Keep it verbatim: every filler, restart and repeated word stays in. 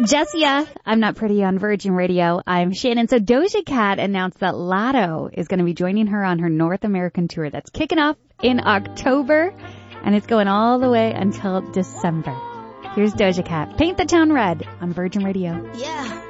Jessia, I'm Not Pretty on Virgin Radio. I'm Shannon. So Doja Cat announced that Latto is going to be joining her on her North American tour. That's kicking off in October, and it's going all the way until December. Here's Doja Cat, Paint the Town Red on Virgin Radio. Yeah.